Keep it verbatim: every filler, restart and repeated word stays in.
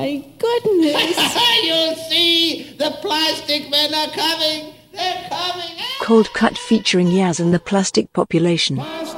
my goodness. You'll see, the plastic men are coming. They're coming. Cold Cut featuring Yaz and the Plastic Population.